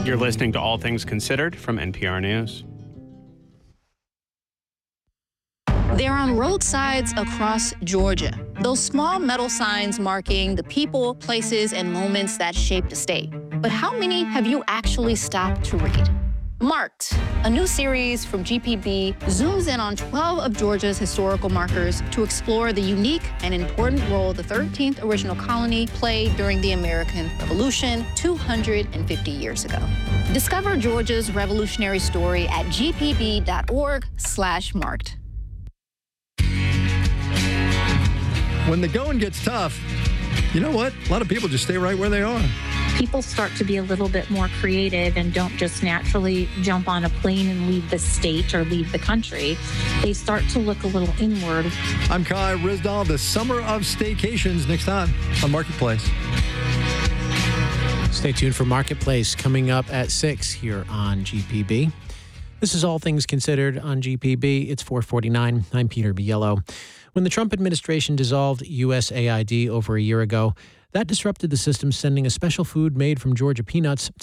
You're listening to All Things Considered from NPR News. They're on roadsides across Georgia. Those small metal signs marking the people, places, and moments that shaped a state. But how many have you actually stopped to read? Marked, a new series from GPB, zooms in on 12 of Georgia's historical markers to explore the unique and important role the 13th original colony played during the American Revolution 250 years ago. Discover Georgia's revolutionary story at gpb.org/marked. When the going gets tough, you know what? A lot of people just stay right where they are. People start to be a little bit more creative and don't just naturally jump on a plane and leave the state or leave the country. They start to look a little inward. I'm Kai Rizdal. The summer of staycations next time on Marketplace. Stay tuned for Marketplace coming up at 6 here on GPB. This is All Things Considered on GPB. It's 4:49. I'm Peter Biello. When the Trump administration dissolved USAID over a year ago, that disrupted the system, sending a special food made from Georgia peanuts